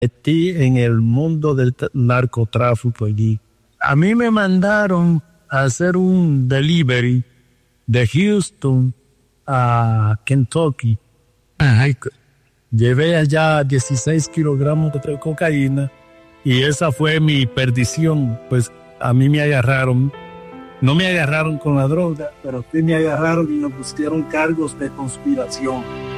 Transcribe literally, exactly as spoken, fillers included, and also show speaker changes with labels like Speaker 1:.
Speaker 1: metí en el mundo del t- narcotráfico allí. A mí me mandaron a hacer un delivery de Houston a Kentucky.
Speaker 2: Ajá.
Speaker 1: Llevé allá dieciséis kilogramos de cocaína y esa fue mi perdición. Pues a mí me agarraron, no me agarraron con la droga, pero sí me agarraron y me pusieron cargos de conspiración.